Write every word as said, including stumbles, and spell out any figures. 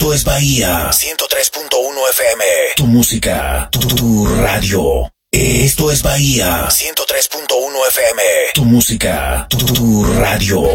Esto es Bahía ciento tres punto uno F M. Tu música, tu, tu, tu radio. Esto es Bahía ciento tres punto uno F M. Tu música, tu, tu, tu radio.